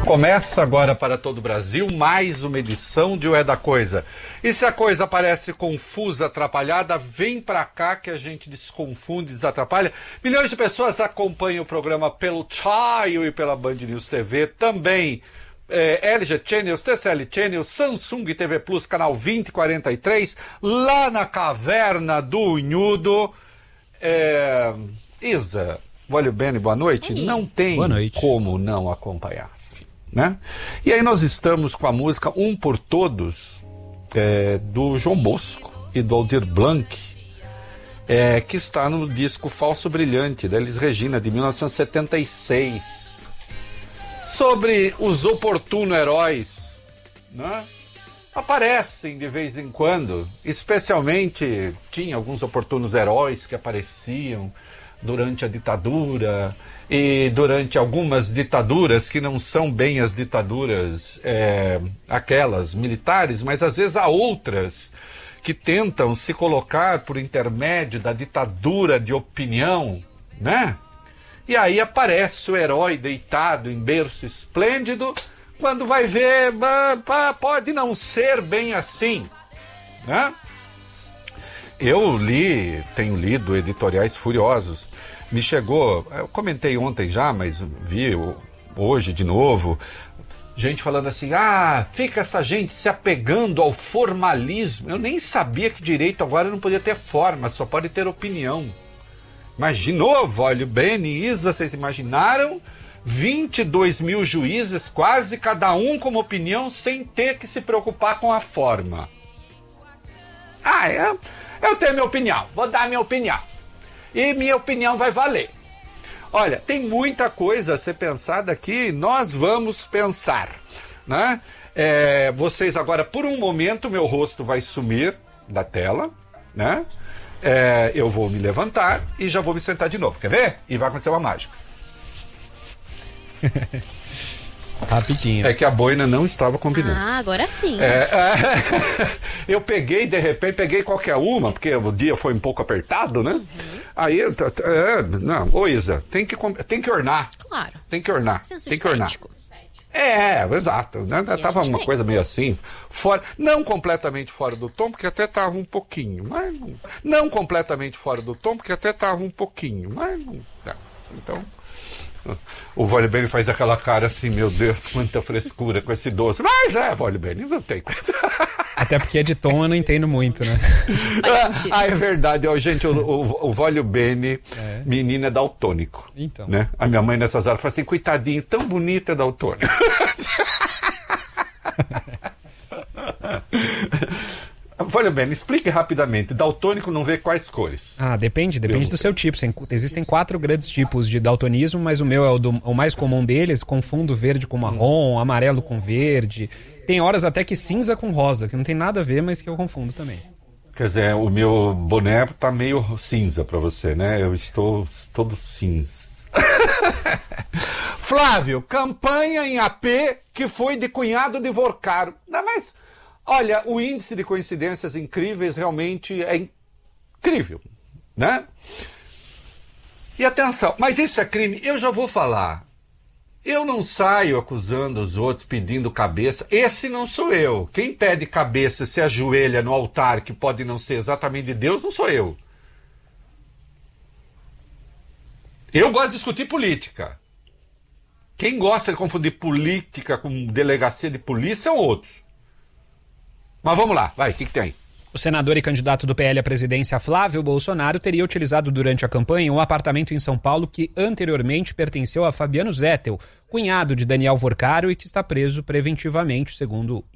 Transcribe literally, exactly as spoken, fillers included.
Começa agora para todo o Brasil mais uma edição de O É da Coisa. E se a coisa parece confusa, atrapalhada, vem pra cá que a gente desconfunde, desatrapalha. Milhões de pessoas acompanham o programa pelo Chaio e pela Band News T V, também é, L G Channels, T C L Channels, Samsung T V Plus, canal vinte e quarenta e três, lá na caverna do Unhudo. É... Isa, Vólio Bene, boa noite. Aí. Não tem Boa noite. como não acompanhar. Né? E aí nós estamos com a música Um por Todos, é, do João Bosco e do Aldir Blanc, é, que está no disco Falso Brilhante, da Elis Regina, de mil novecentos e setenta e seis, sobre os oportunos heróis, né? Aparecem de vez em quando, especialmente tinha alguns oportunos heróis que apareciam durante a ditadura e durante algumas ditaduras que não são bem as ditaduras é, aquelas militares, mas às vezes há outras que tentam se colocar por intermédio da ditadura de opinião, né? E aí aparece o herói deitado em berço esplêndido, quando vai ver, pode não ser bem assim, né? Eu li, tenho lido editoriais furiosos. Me chegou, eu comentei ontem já, mas vi hoje de novo, gente falando assim, ah, fica essa gente se apegando ao formalismo. Eu nem sabia que direito agora não podia ter forma, só pode ter opinião. Imaginou, Vólio, Bene, Isa, vocês imaginaram? vinte e dois mil juízes, quase cada um com uma opinião, sem ter que se preocupar com a forma. Ah, eu, eu tenho minha opinião, vou dar minha opinião. E minha opinião vai valer. Olha, tem muita coisa a ser pensada aqui, nós vamos pensar, né? É, vocês agora, por um momento, meu rosto vai sumir da tela, né? É, eu vou me levantar e já vou me sentar de novo, quer ver? E vai acontecer uma mágica. Rapidinho. É que a boina não estava combinando. Ah, agora sim. É, é, eu peguei, de repente, peguei qualquer uma, porque o dia foi um pouco apertado, né? Uhum. Aí, é, não, ô Isa, tem que, tem que ornar. Claro. Tem que ornar. Senso tem que ornar. estético. É, exato. Né? Tava uma tem. coisa meio assim, fora, não completamente fora do tom, porque até tava um pouquinho, mas não, não completamente fora do tom, porque até tava um pouquinho, mas não, não. Então... O Vólio Bene faz aquela cara assim, meu Deus, quanta frescura com esse doce. Mas é, Vólio Bene, não tem. Até porque de tom eu não entendo muito, né? Ah, é verdade, ó, gente, o, o, o Vólio Bene, é. Menino é daltônico. Então. Né? A minha mãe nessas horas fala assim, coitadinho, tão bonito é daltônico. Olha bem, explique rapidamente. Daltônico não vê quais cores? Ah, depende, depende Eu... do seu tipo. Existem quatro grandes tipos de daltonismo, mas o meu é o, do, o mais comum deles. Confundo verde com marrom, hum. amarelo com verde. Tem horas até que cinza com rosa, que não tem nada a ver, mas que eu confundo também. Quer dizer, o meu boné tá meio cinza pra você, né? Eu estou todo cinza. Flávio, campanha em A P que foi de cunhado de Vorcaro. Não, mas... Olha, o índice de coincidências incríveis realmente é incrível, né? E atenção, mas isso é crime? Eu já vou falar. Eu não saio acusando os outros, pedindo cabeça. Esse não sou eu. Quem pede cabeça se ajoelha no altar, que pode não ser exatamente de Deus, não sou eu. Eu gosto de discutir política. Quem gosta de confundir política com delegacia de polícia são outros. Mas vamos lá, vai, o que, que tem aí? O senador e candidato do P L à presidência, Flávio Bolsonaro, teria utilizado durante a campanha um apartamento em São Paulo que anteriormente pertenceu a Fabiano Zettel, cunhado de Daniel Vorcaro e que está preso preventivamente, segundo